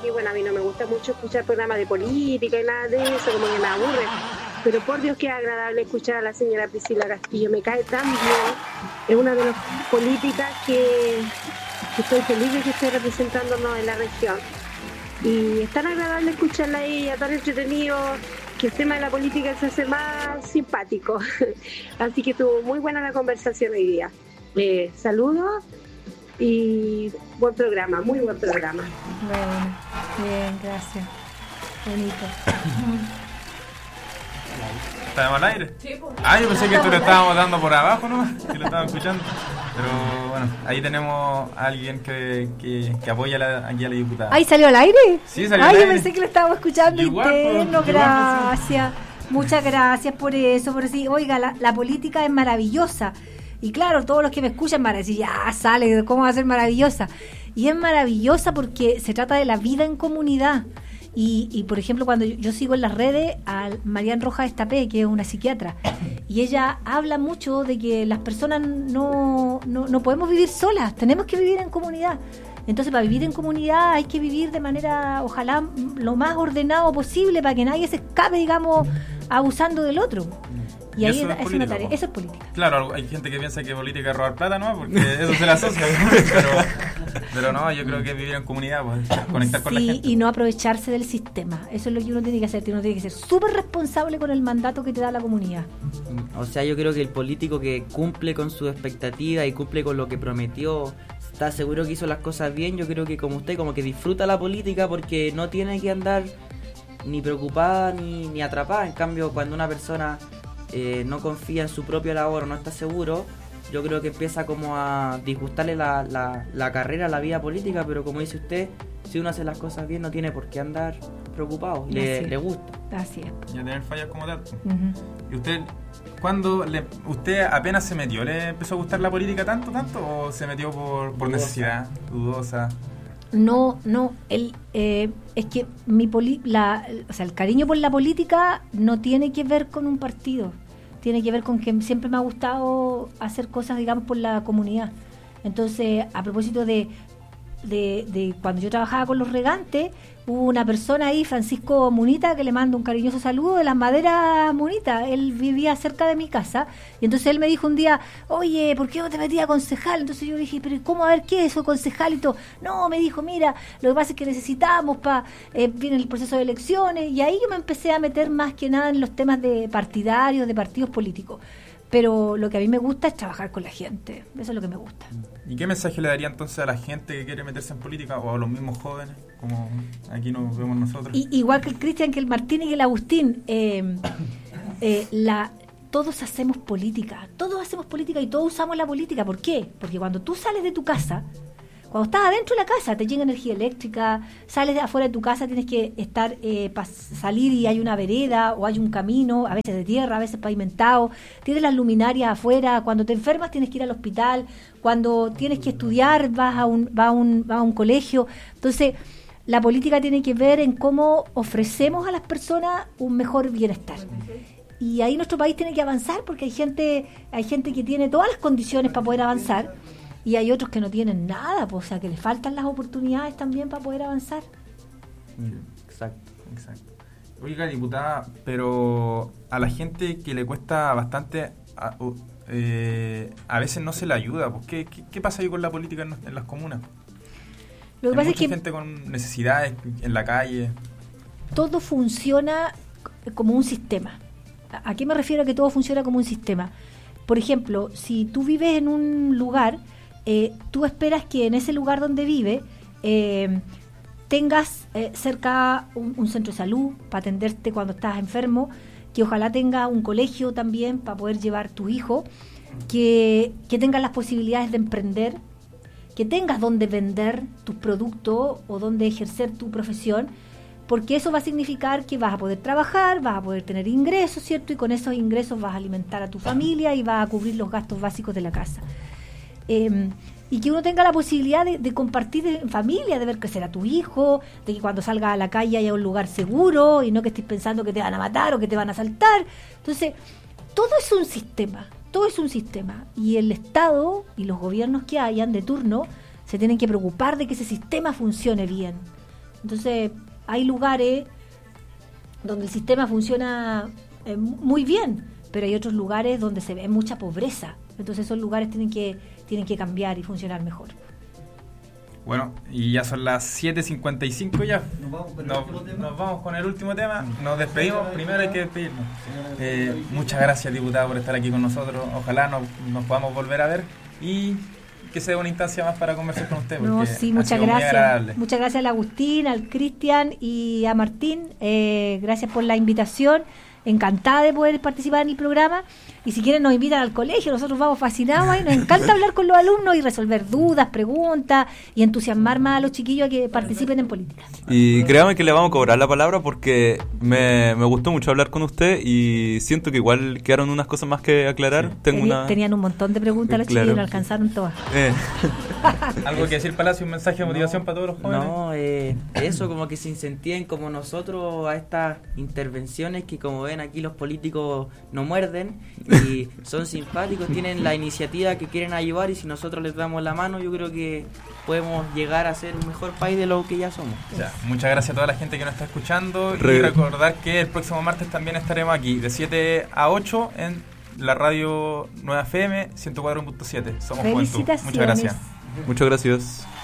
que, bueno, a mí no me gusta mucho escuchar programas de política y nada de eso, como que me aburre. Pero por Dios que es agradable escuchar a la señora Priscila Castillo, me cae tan bien. Es una de las políticas que estoy feliz de que esté representándonos en la región. Y es tan agradable escucharla a ella, tan entretenido, que el tema de la política se hace más simpático. Así que estuvo muy buena la conversación hoy día. Saludos y buen programa, muy buen programa. Bueno, bien, gracias. Bonito. ¿Estamos al aire? Sí, pues. Yo pensé que esto lo estábamos dando por abajo, ¿no? Que lo estaban escuchando. Pero bueno, ahí tenemos a alguien que apoya aquí a la diputada. ¿Ahí salió al aire? Sí, salió al aire. Yo pensé que lo estábamos escuchando interno. Gracias. Pues. Muchas gracias por eso. Por decir, oiga, la política es maravillosa. Y claro, todos los que me escuchan van a decir, ya sale, ¿cómo va a ser maravillosa? Y es maravillosa porque se trata de la vida en comunidad. Y por ejemplo, cuando yo sigo en las redes a Marian Rojas Estapé, que es una psiquiatra, y ella habla mucho de que las personas no podemos vivir solas, tenemos que vivir en comunidad. Entonces, para vivir en comunidad hay que vivir de manera, ojalá, lo más ordenado posible para que nadie se escape, digamos, abusando del otro. Y ahí es una tarea, eso es política. Claro, hay gente que piensa que política es robar plata, ¿no? Porque eso se le asocia. Pero no, yo creo que vivir en comunidad, pues, conectar con la gente. Sí, y no aprovecharse del sistema. Eso es lo que uno tiene que hacer. Uno tiene que ser súper responsable con el mandato que te da la comunidad. O sea, yo creo que el político que cumple con sus expectativas y cumple con lo que prometió, está seguro que hizo las cosas bien. Yo creo que como usted, como que disfruta la política porque no tiene que andar ni preocupada ni atrapada. En cambio, cuando una persona no confía en su propia labor o no está seguro, yo creo que empieza como a disgustarle la carrera, la vida política, pero como dice usted, si uno hace las cosas bien no tiene por qué andar preocupado, le gusta. Así es. Y a tener fallas como tal. Uh-huh. ¿Y usted, usted apenas se metió, le empezó a gustar la política tanto, o se metió por necesidad, dudosa? No, es que el cariño por la política no tiene que ver con un partido, tiene que ver con que siempre me ha gustado hacer cosas, digamos, por la comunidad. Entonces, a propósito de cuando yo trabajaba con los regantes, hubo una persona ahí, Francisco Munita, que le mando un cariñoso saludo, de las maderas Munita. Él vivía cerca de mi casa y entonces él me dijo un día, oye, ¿por qué no te metías a concejal? Entonces yo dije, pero ¿cómo? A ver, ¿qué es eso, concejal? Y todo. No, me dijo, mira, lo que pasa es que necesitamos viene el proceso de elecciones, y ahí yo me empecé a meter más que nada en los temas de partidarios, de partidos políticos. Pero lo que a mí me gusta es trabajar con la gente. Eso es lo que me gusta. ¿Y qué mensaje le daría entonces a la gente que quiere meterse en política o a los mismos jóvenes, como aquí nos vemos nosotros? Igual que el Cristian, que el Martín y que el Agustín, todos hacemos política y todos usamos la política. ¿Por qué? Porque cuando tú sales de tu casa, cuando estás adentro de la casa, te llega energía eléctrica, sales de afuera de tu casa, tienes que estar para salir y hay una vereda o hay un camino, a veces de tierra, a veces pavimentado, tienes las luminarias afuera, cuando te enfermas tienes que ir al hospital, cuando tienes que estudiar vas a un colegio. Entonces, la política tiene que ver en cómo ofrecemos a las personas un mejor bienestar. Y ahí nuestro país tiene que avanzar porque hay gente que tiene todas las condiciones para poder avanzar. Y hay otros que no tienen nada, pues, o sea, que les faltan las oportunidades también para poder avanzar. Exacto. Oiga, diputada, pero a la gente que le cuesta bastante, a veces no se le ayuda. Pues, ¿qué pasa ahí con la política en las comunas? Lo que pasa es que hay gente con necesidades en la calle. Todo funciona como un sistema. ¿A qué me refiero a que todo funciona como un sistema? Por ejemplo, si tú vives en un lugar, tú esperas que en ese lugar donde vive tengas cerca un centro de salud para atenderte cuando estás enfermo, que ojalá tenga un colegio también para poder llevar tu hijo, que tengas las posibilidades de emprender, que tengas donde vender tus productos o donde ejercer tu profesión, porque eso va a significar que vas a poder trabajar, vas a poder tener ingresos, ¿cierto? Y con esos ingresos vas a alimentar a tu familia y vas a cubrir los gastos básicos de la casa. Y que uno tenga la posibilidad de compartir en familia, de ver crecer a tu hijo, de que cuando salgas a la calle haya un lugar seguro y no que estés pensando que te van a matar o que te van a asaltar. Entonces, todo es un sistema. Y el Estado y los gobiernos que hayan de turno se tienen que preocupar de que ese sistema funcione bien. Entonces, hay lugares donde el sistema funciona muy bien, pero hay otros lugares donde se ve mucha pobreza. Entonces, esos lugares tienen que cambiar y funcionar mejor. Bueno, y ya son las 7:55 ya. Nos vamos con el último tema. Nos despedimos. Primero hay que despedirnos. Muchas gracias, diputada, por estar aquí con nosotros. Ojalá nos podamos volver a ver y que sea una instancia más para conversar con usted. No, sí, muchas gracias. Muchas gracias al Agustín, al Cristian y a Martín. Gracias por la invitación. Encantada de poder participar en el programa. Y si quieren nos invitan al colegio, nosotros vamos fascinados ahí. Nos encanta hablar con los alumnos y resolver dudas, preguntas y entusiasmar más a los chiquillos a que participen en política. Y créame que le vamos a cobrar la palabra porque me gustó mucho hablar con usted y siento que igual quedaron unas cosas más que aclarar. Tenían un montón de preguntas los chiquillos y no alcanzaron todas. ¿Algo que decir, Palacio? ¿Un mensaje de motivación para todos los jóvenes? No, eso, como que se incentiven como nosotros a estas intervenciones que, como ven, aquí los políticos no muerden y son simpáticos, tienen la iniciativa que quieren ayudar, y si nosotros les damos la mano, yo creo que podemos llegar a ser un mejor país de lo que ya somos. Ya, muchas gracias a toda la gente que nos está escuchando y recordar que el próximo martes también estaremos aquí de 7 a 8 en la radio Nueva FM 104.7. Somos Juventud. Muchas gracias. Muchas gracias.